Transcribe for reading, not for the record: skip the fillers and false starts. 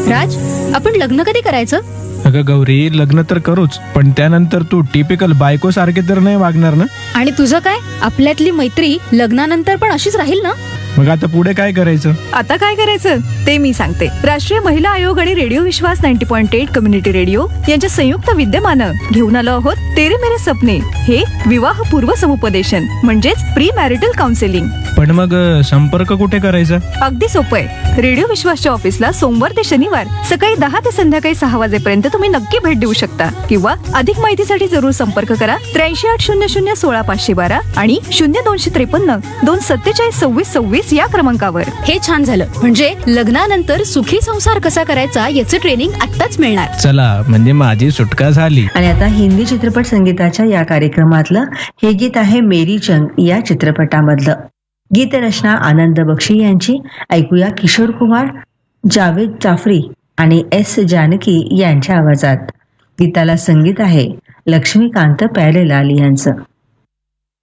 राज, आपण लग्न कधी करायचं? अगं गौरी, लग्न तर करूच, पण त्यानंतर तू टिपिकल बायको सारखे तर नाही वागणार ना? आणि तुझं काय? आपल्यातली मैत्री लग्नानंतर पण अशीच राहील ना? मग आता पुढे काय करायचं? आता काय करायचं ते मी सांगते. राष्ट्रीय महिला आयोग आणि रेडिओ विश्वास 90.8 कम्युनिटी रेडिओ यांच्या संयुक्त विद्यमानं घेऊन आलो आहोत तेरे मेरे सपने, हे विवाह पूर्व समुपदेशन म्हणजेच प्री मॅरिटल काउन्सिलिंग. पण मग संपर्क कुठे करायचा? अगदी सोपं आहे. रेडिओ विश्वासच्या ऑफिसला सोमवार ते शनिवार सकाळी 10 ते संध्याकाळी 6 वाजेपर्यंत तुम्ही नक्की भेट देऊ शकता. किंवा अधिक माहितीसाठी जरूर संपर्क करा 8380016512 आणि 0253 2472626 या क्रमांकावर. हे छान झालं. म्हणजे लग्नानंतर सुखी संसार कसा करायचा याचं ट्रेनिंग आत्ताच मिळणार. चला, म्हणजे माझी सुटका झाली. आणि आता हिंदी चित्रपट संगीताच्या या कार्यक्रमातलं हे गीत आहे मेरी जंग या चित्रपटामधलं. गीतरचना आनंद बक्षी यांची. ऐकूया किशोर कुमार, जावेद जाफरी आणि एस जानकी यांच्या आवाजात. गीताला संगीत आहे लक्ष्मीकांत प्यारेलाल यांचं.